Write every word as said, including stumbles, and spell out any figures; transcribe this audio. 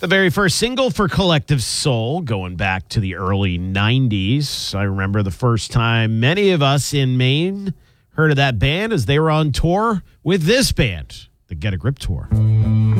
The very first single for Collective Soul, going back to the early nineties. I remember the first time many of us in Maine heard of that band as they were on tour with this band, the Get a Grip Tour.